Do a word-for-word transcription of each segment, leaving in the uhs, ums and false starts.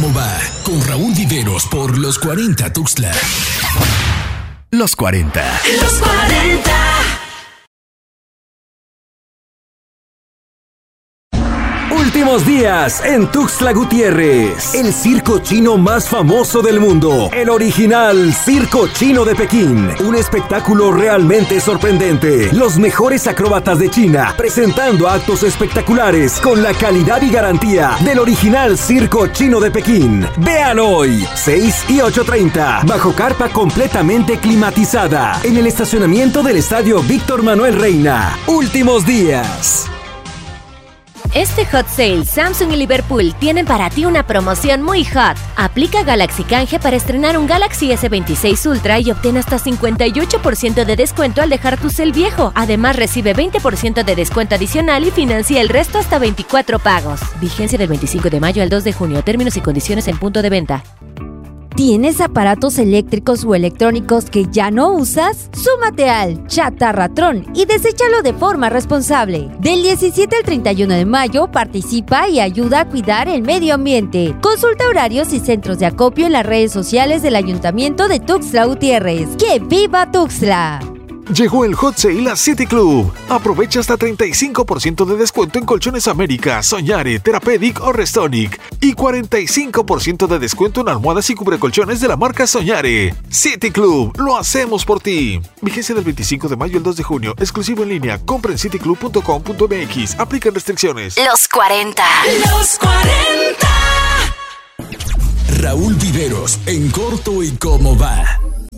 cómo va, con Raúl Viveros por Los cuarenta Tuxtla. Los cuarenta. Los cuarenta. Últimos días en Tuxtla Gutiérrez, el circo chino más famoso del mundo, el original Circo Chino de Pekín, un espectáculo realmente sorprendente. Los mejores acróbatas de China presentando actos espectaculares con la calidad y garantía del original Circo Chino de Pekín. Vean hoy, seis y ocho treinta, bajo carpa completamente climatizada, en el estacionamiento del Estadio Víctor Manuel Reina. Últimos días. Este Hot Sale, Samsung y Liverpool tienen para ti una promoción muy hot. Aplica Galaxy Canje para estrenar un Galaxy ese veintiséis Ultra y obtén hasta cincuenta y ocho por ciento de descuento al dejar tu cel viejo. Además, recibe veinte por ciento de descuento adicional y financia el resto hasta veinticuatro pagos. Vigencia del veinticinco de mayo al dos de junio. Términos y condiciones en punto de venta. ¿Tienes aparatos eléctricos o electrónicos que ya no usas? Súmate al Chatarratrón y deséchalo de forma responsable. Del diecisiete al treinta y uno de mayo participa y ayuda a cuidar el medio ambiente. Consulta horarios y centros de acopio en las redes sociales del Ayuntamiento de Tuxtla Gutiérrez. ¡Que viva Tuxtla! Llegó el Hot Sale a City Club. Aprovecha hasta treinta y cinco por ciento de descuento en Colchones América, Soñare, Therapeutic o Restonic. Y cuarenta y cinco por ciento de descuento en almohadas y cubrecolchones de la marca Soñare. City Club, lo hacemos por ti. Vigencia del veinticinco de mayo al dos de junio. Exclusivo en línea. Compra en city club punto com punto m x. Aplican restricciones. Los cuarenta. Los cuarenta. Raúl Viveros, en corto y cómo va.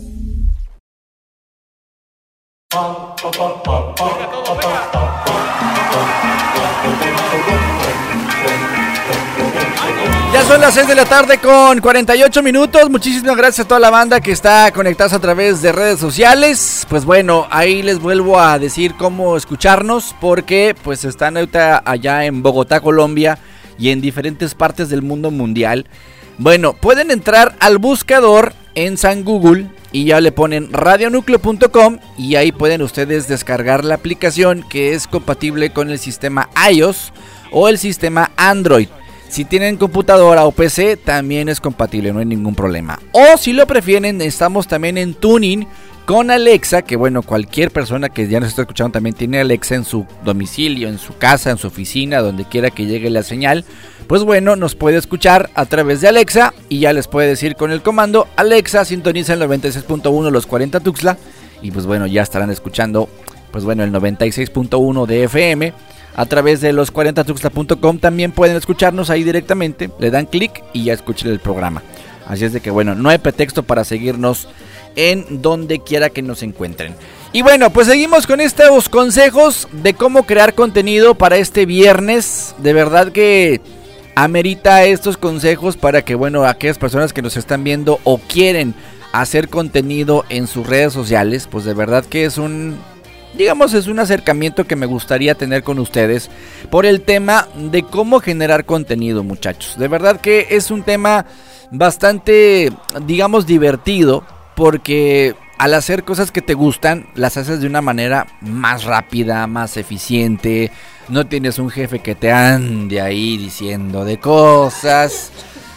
Ya son las seis de la tarde con cuarenta y ocho minutos. Muchísimas gracias a toda la banda que está conectada a través de redes sociales. Pues bueno, ahí les vuelvo a decir cómo escucharnos, porque pues están ahorita allá en Bogotá, Colombia, y en diferentes partes del mundo mundial. Bueno, pueden entrar al buscador en San Google y ya le ponen radio núcleo punto com y ahí pueden ustedes descargar la aplicación que es compatible con el sistema iOS o el sistema Android. Si tienen computadora o P C también es compatible, no hay ningún problema. O si lo prefieren, estamos también en Tuning con Alexa, que bueno, cualquier persona que ya nos está escuchando también tiene Alexa en su domicilio, en su casa, en su oficina, donde quiera que llegue la señal. Pues bueno, nos puede escuchar a través de Alexa y ya les puede decir con el comando: Alexa, sintoniza el noventa y seis punto uno Los cuarenta Tuxtla. Y pues bueno, ya estarán escuchando pues bueno el noventa y seis punto uno de F M. A través de los cuarenta tuxtla punto com también pueden escucharnos ahí directamente. Le dan clic y ya escuchan el programa. Así es de que bueno, no hay pretexto para seguirnos en donde quiera que nos encuentren. Y bueno, pues seguimos con estos consejos de cómo crear contenido para este viernes. De verdad que amerita estos consejos para que, bueno, aquellas personas que nos están viendo o quieren hacer contenido en sus redes sociales, pues de verdad que es un, digamos, es un acercamiento que me gustaría tener con ustedes por el tema de cómo generar contenido, muchachos. De verdad que es un tema bastante, digamos, divertido, porque al hacer cosas que te gustan, las haces de una manera más rápida, más eficiente. No tienes un jefe que te ande ahí diciendo de cosas.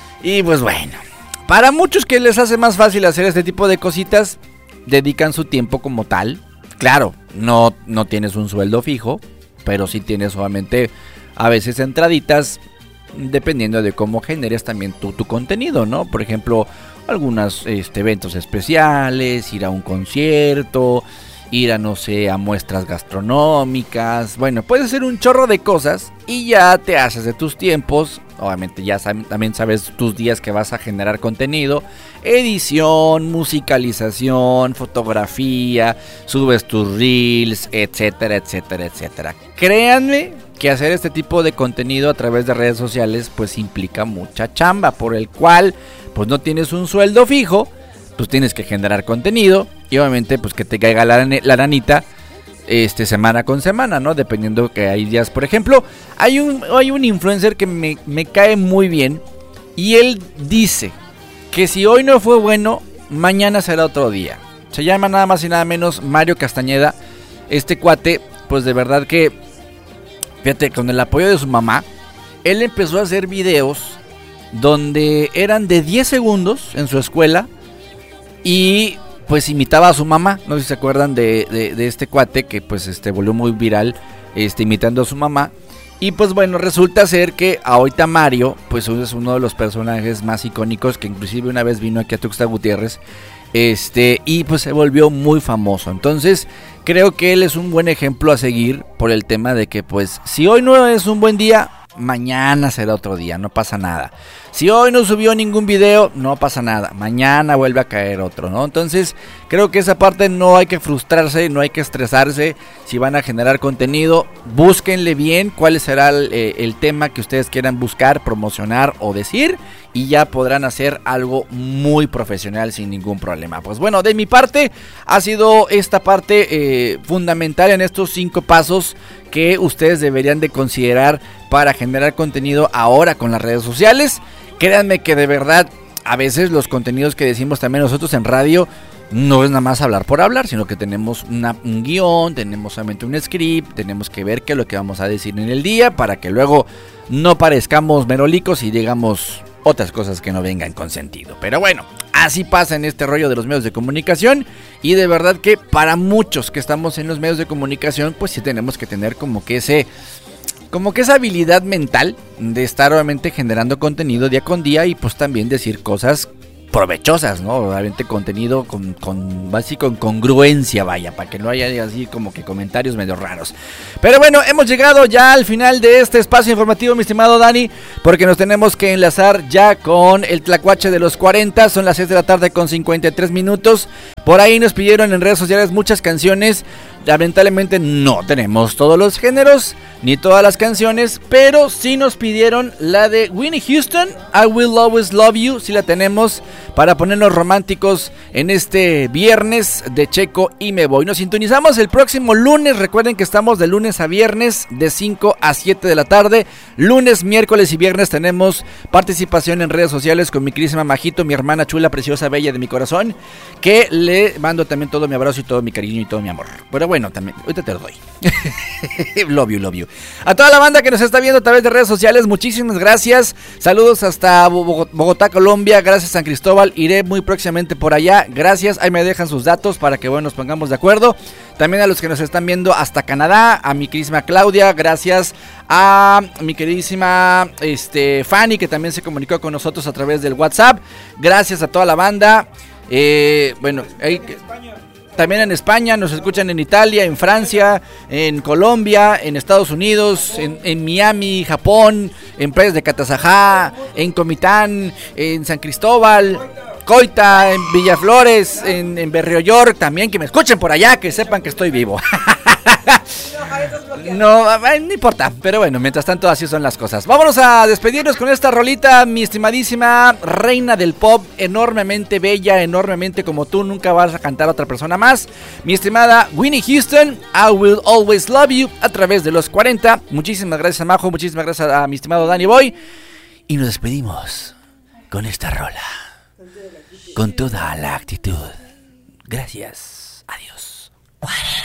Y pues bueno, para muchos que les hace más fácil hacer este tipo de cositas, dedican su tiempo como tal. Claro, no, no tienes un sueldo fijo, pero sí tienes solamente a veces entraditas, dependiendo de cómo generes también tu, tu contenido, ¿no? Por ejemplo, algunos este, eventos especiales, ir a un concierto, ir a, no sé, a muestras gastronómicas. Bueno, puedes hacer un chorro de cosas y ya te haces de tus tiempos. Obviamente ya sab- también sabes tus días que vas a generar contenido, edición, musicalización, fotografía, subes tus reels, etcétera, etcétera, etcétera. Créanme que hacer este tipo de contenido a través de redes sociales pues implica mucha chamba, por el cual pues no tienes un sueldo fijo, pues tienes que generar contenido y obviamente pues que te caiga la, la lanita este semana con semana, ¿no? Dependiendo que hay días. Por ejemplo, hay un, hay un influencer que me, me cae muy bien y él dice que si hoy no fue bueno, mañana será otro día. Se llama nada más y nada menos Mario Castañeda. Este cuate, pues de verdad que, fíjate, con el apoyo de su mamá, él empezó a hacer videos donde eran de diez segundos en su escuela y pues imitaba a su mamá. No sé si se acuerdan de, de, de este cuate que pues este volvió muy viral, este, imitando a su mamá. Y pues bueno, resulta ser que ahorita Mario pues es uno de los personajes más icónicos, que inclusive una vez vino aquí a Tuxtla Gutiérrez, este, y pues se volvió muy famoso. Entonces creo que él es un buen ejemplo a seguir, por el tema de que pues si hoy no es un buen día, mañana será otro día, no pasa nada. Si hoy no subió ningún video, no pasa nada, mañana vuelve a caer otro, ¿no? Entonces creo que esa parte no hay que frustrarse, no hay que estresarse. Si van a generar contenido, búsquenle bien cuál será el, eh, el tema que ustedes quieran buscar, promocionar o decir, y ya podrán hacer algo muy profesional sin ningún problema. Pues bueno, de mi parte ha sido esta parte eh, fundamental en estos cinco pasos que ustedes deberían de considerar para generar contenido ahora con las redes sociales. Créanme que de verdad a veces los contenidos que decimos también nosotros en radio no es nada más hablar por hablar, sino que tenemos una, un guión, tenemos solamente un script, tenemos que ver qué es lo que vamos a decir en el día para que luego no parezcamos merolicos y digamos otras cosas que no vengan con sentido. Pero bueno, así pasa en este rollo de los medios de comunicación, y de verdad que para muchos que estamos en los medios de comunicación pues sí tenemos que tener como que ese... Como que esa habilidad mental de estar obviamente generando contenido día con día y pues también decir cosas provechosas, ¿no? Obviamente contenido con, con así con congruencia, vaya, para que no haya así como que comentarios medio raros. Pero bueno, hemos llegado ya al final de este espacio informativo, mi estimado Dani, porque nos tenemos que enlazar ya con el Tlacuache de los cuarenta. Son las seis de la tarde con cincuenta y tres minutos. Por ahí nos pidieron en redes sociales muchas canciones. Lamentablemente no tenemos todos los géneros ni todas las canciones, pero sí nos pidieron la de Whitney Houston, I Will Always Love You. Sí la tenemos para ponernos románticos en este viernes de Checo y Me Voy. Nos sintonizamos el próximo lunes. Recuerden que estamos de lunes a viernes de cinco a siete de la tarde. Lunes, miércoles y viernes tenemos participación en redes sociales con mi querísima Majito, mi hermana chula, preciosa, bella de mi corazón, que le mando también todo mi abrazo y todo mi cariño y todo mi amor. Pero bueno, también, ahorita te lo doy. Love you, love you. A toda la banda que nos está viendo a través de redes sociales, muchísimas gracias. Saludos hasta Bogotá, Colombia. Gracias, San Cristóbal. Iré muy próximamente por allá. Gracias. Ahí me dejan sus datos para que bueno, nos pongamos de acuerdo. También a los que nos están viendo hasta Canadá, a mi queridísima Claudia. Gracias a mi queridísima este, Fanny, que también se comunicó con nosotros a través del WhatsApp. Gracias a toda la banda. Eh, bueno, hay que... También en España, nos escuchan en Italia, en Francia, en Colombia, en Estados Unidos, en, en Miami, Japón, en playas de Catazajá, en Comitán, en San Cristóbal, Coita, en Villaflores, en, en Berrio York, también que me escuchen por allá, que sepan que estoy vivo. No, no importa, pero bueno, mientras tanto así son las cosas. Vámonos a despedirnos con esta rolita, mi estimadísima reina del pop, enormemente bella, enormemente como tú, nunca vas a cantar a otra persona más. Mi estimada Whitney Houston, I Will Always Love You, a través de los cuarenta. Muchísimas gracias a Majo, muchísimas gracias a mi estimado Danny Boy. Y nos despedimos con esta rola, con toda la actitud. Gracias, adiós.